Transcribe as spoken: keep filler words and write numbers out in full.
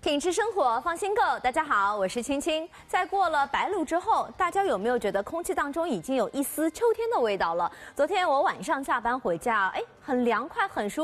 品质生活，放心购。大家好，我是青青。在过了白露之后，大家有没有觉得空气当中已经有一丝秋天的味道了？昨天我晚上下班回家，哎，很凉快，很舒服。